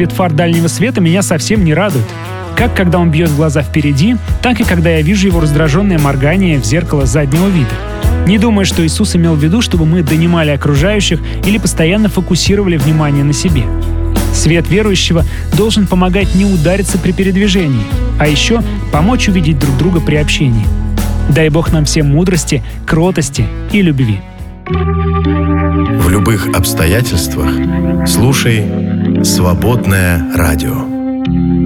свет фар дальнего света меня совсем не радует. Как когда он бьет в глаза впереди, так и когда я вижу его раздраженное моргание в зеркало заднего вида. Не думаю, что Иисус имел в виду, чтобы мы донимали окружающих или постоянно фокусировали внимание на себе. Свет верующего должен помогать не удариться при передвижении, а еще помочь увидеть друг друга при общении. Дай Бог нам всем мудрости, кротости и любви. В любых обстоятельствах слушай «Свободное радио».